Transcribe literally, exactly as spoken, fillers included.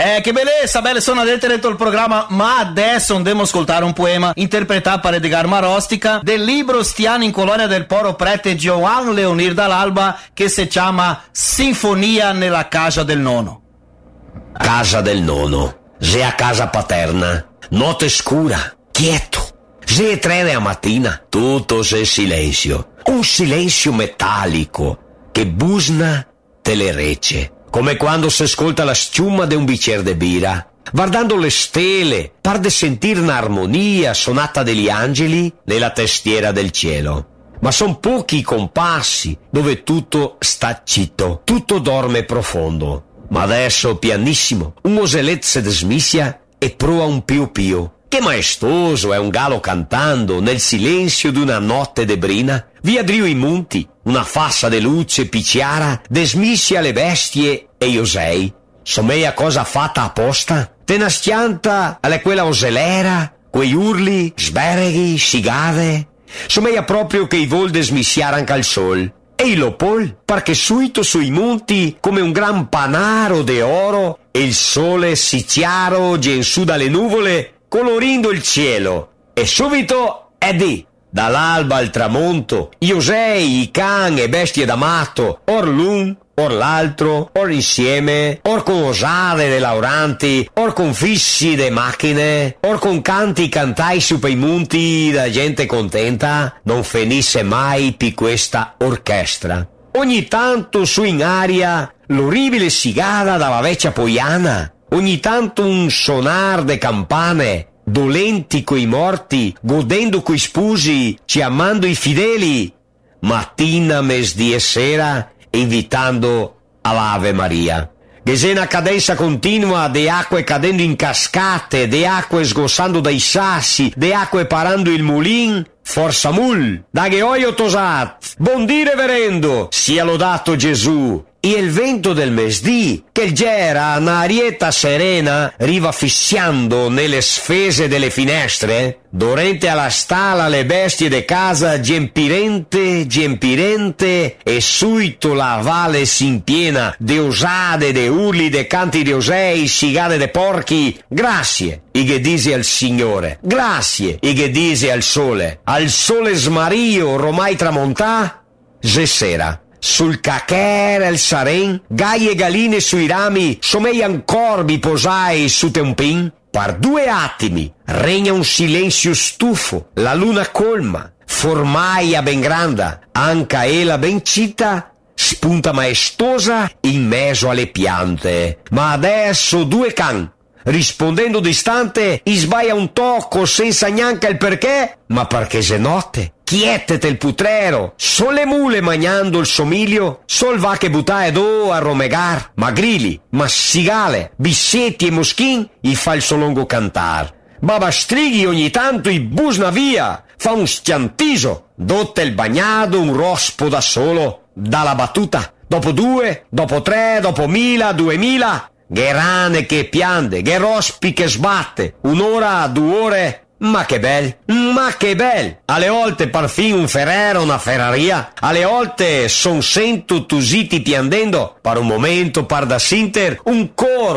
Eh, che bellezza, belle sono avete detto il programma, ma adesso andiamo a ascoltare un poema interpretato da Edgar Marostica del libro Stiano in colonia del poro prete Giovan Leonir dall'Alba che si chiama Sinfonia nella casa del nono. Casa del nono, se a casa paterna, notte scura, quieto. Se è tre della mattina, tutto c'è silenzio. Un silenzio metallico che busna te le rece. Come quando si ascolta la schiuma di un bicchiere di birra. Guardando le stelle, par de sentir un'armonia sonata degli angeli nella testiera del cielo. Ma son pochi i compassi dove tutto sta zitto, tutto dorme profondo. Ma adesso, pianissimo, un osellet se dismisia e prova un pio pio. Che maestoso è un gallo cantando nel silenzio d'una notte de brina. Via Drio i monti, una fassa de luce picchiara, desmissia le bestie e io sei. Someia cosa fatta apposta? Te na schianta alle quella oselera, quei urli, sbereghi, sigade. Someia proprio che i vol desmissiaran cal sol. E il lopol, perché suito sui monti come un gran panaro de oro e il sole si chiaro gen su dalle nuvole colorindo il cielo. E subito è di, dall'alba al tramonto, io sei, i can e bestie d'amato, or l'un, or l'altro, or insieme, or con osade de lauranti, or con fissi de macchine, or con canti cantai su pei monti da gente contenta, non finisse mai pi questa orchestra. Ogni tanto su in aria l'orribile sigada dalla vecchia poiana, ogni tanto un sonar de campane, dolenti coi morti, godendo coi spusi, chiamando i fideli, mattina, mesdì e sera, invitando all'Ave Maria. Che c'è una cadenza continua de acque cadendo in cascate, de acque sgossando dai sassi, de acque parando il mulin, forza mul, da che oio tosat, buon dire reverendo, sia lodato Gesù. E il vento del mesdì, che gera una arietta serena, riva fissiando nelle sfese delle finestre, dorente alla stalla le bestie de casa, gempirente, gempirente, e suito la valle s'impiena, de osade, de urli, de canti de osei, sigade de porchi, grazie, i che disi al Signore, grazie, i che disi al sole, al sole smario, ormai tramontà, se sera. Sul cachere il saren, gai e galline sui rami, someian corbi posai su tempin. Per due attimi regna un silenzio stufo, la luna colma, formaia ben granda, anca ela ben cita, spunta maestosa in mezzo alle piante. Ma adesso due can, rispondendo distante, sbaia un tocco senza neanche il perché, ma perché se notte. Chietete il putrero, sol le mule magnando il somiglio, sol va che buttae do a romegar, ma grilli, ma sigale, bissetti e moschin, i fa il solongo cantar. Baba strighi ogni tanto i busna via, fa un schiantiso, dotte il bagnato un rospo da solo, dalla battuta, dopo due, dopo tre, dopo mila, duemila, che rane che piande, che rospi che sbatte, un'ora, due ore. Ma che bel, ma che bel! Alle volte parfin un ferrero, una ferraria, alle volte son sento tusiti piandendo, per un momento par da sinter un coro